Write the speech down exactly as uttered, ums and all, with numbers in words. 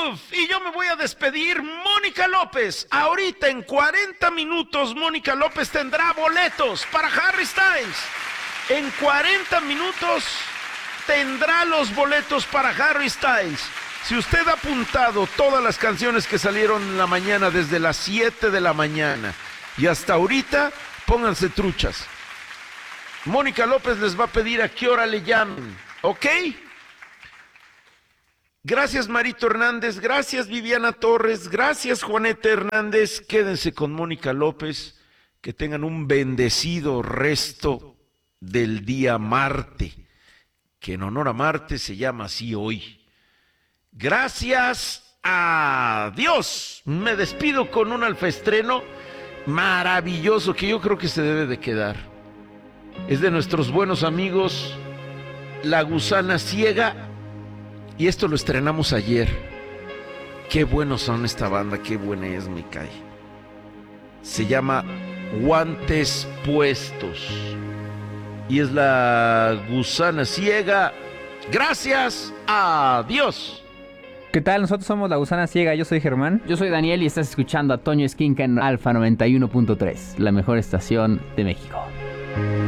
Groove. Y yo me voy a despedir, Mónica López. Ahorita en cuarenta minutos, Mónica López tendrá boletos para Harry Styles. En cuarenta minutos tendrá los boletos para Harry Styles. Si usted ha apuntado todas las canciones que salieron en la mañana, desde las siete de la mañana y hasta ahorita, pónganse truchas. Mónica López les va a pedir a qué hora le llamen, ¿ok? Gracias, Marito Hernández, gracias, Viviana Torres, gracias, Juaneta Hernández. Quédense con Mónica López, que tengan un bendecido resto del día Marte, que en honor a Marte se llama así hoy. Gracias a Dios. Me despido con un alfaestreno maravilloso que yo creo que se debe de quedar. Es de nuestros buenos amigos La Gusana Ciega, y esto lo estrenamos ayer. Qué buenos son esta banda, qué buena es, me cae. Se llama Guantes Puestos y es La Gusana Ciega. Gracias a Dios. ¿Qué tal? Nosotros somos La Gusana Ciega, yo soy Germán. Yo soy Daniel y estás escuchando a Toño Esquinca en Alfa noventa y uno punto tres, la mejor estación de México.